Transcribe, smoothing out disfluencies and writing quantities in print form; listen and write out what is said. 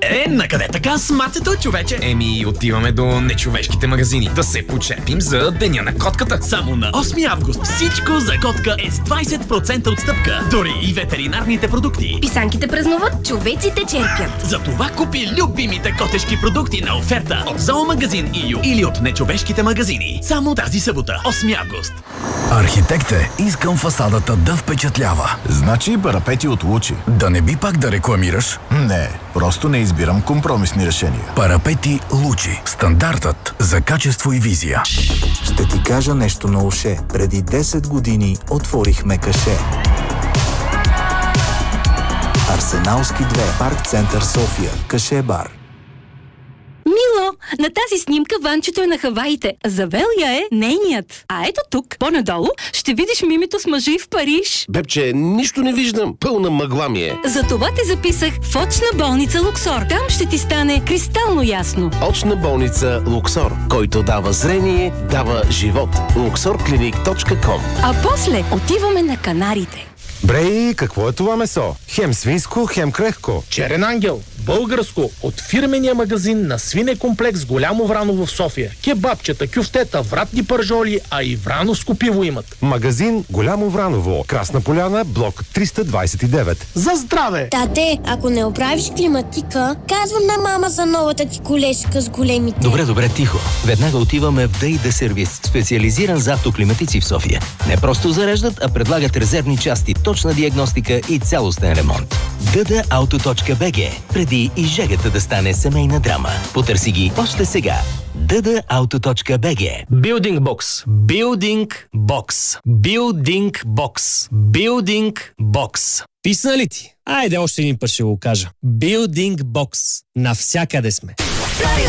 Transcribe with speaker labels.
Speaker 1: Накъде така с мацето, човече?
Speaker 2: Отиваме до нечовешките магазини. Да се почепим за Деня на котката.
Speaker 1: Само на 8 август всичко за котка е с 20% отстъпка. Дори и ветеринарните продукти.
Speaker 3: Писанките празнуват, човеците черпят.
Speaker 1: Затова купи любимите котешки продукти на оферта от Зоомагазин ИЮ или от нечовешките магазини. Само тази събота, 8 август.
Speaker 4: Архитект е, искам фасадата да впечатлява.
Speaker 5: Значи парапети от Лучи.
Speaker 4: Да не би пак да рекламираш?
Speaker 5: Не, просто не избирам компромисни решения.
Speaker 4: Парапети Лучи. Стандартът за качество и визия.
Speaker 6: Ще ти кажа нещо на уше. Преди 10 години отворихме каше. Арсеналски 2, Парк Център София, Каше бар.
Speaker 7: Мило, на тази снимка Ванчето е на Хаваите. Завелия е нейният. А ето тук, по-надолу, ще видиш мимито с мъжа и в Париж.
Speaker 8: Бебче, нищо не виждам. Пълна мъгла ми е.
Speaker 7: Затова те записах в очна болница Луксор. Там ще ти стане кристално ясно.
Speaker 8: Очна болница Луксор, който дава зрение, дава живот. luxorclinic.com.
Speaker 7: А после отиваме на Канарите.
Speaker 9: Брей, какво е това месо? Хем свинско, хем крехко.
Speaker 10: Черен ангел, българско, от фирмения магазин на свинекомплекс Голямо Враново в София. Кебабчета, кюфтета, вратни пържоли, а и врановско пиво имат.
Speaker 9: Магазин Голямо Враново, Красна поляна, блок 329.
Speaker 10: За здраве!
Speaker 11: Тате, ако не оправиш климатика, казвам на мама за новата ти колежка с големите.
Speaker 12: Добре, тихо. Веднага отиваме в ДАИД сервис, специализиран за автоклиматици в София. Не просто зареждат, а предлагат резервни части, точна диагностика и цялостен ремонт. ddauto.bg. Преди и жегата да стане семейна драма. Потърси ги още сега. ddauto.bg.
Speaker 10: Building Box. Building Box. Building Box. Building Box. Писна ли ти? Айде още един път ще го кажа. Building Box. Навсякъде сме.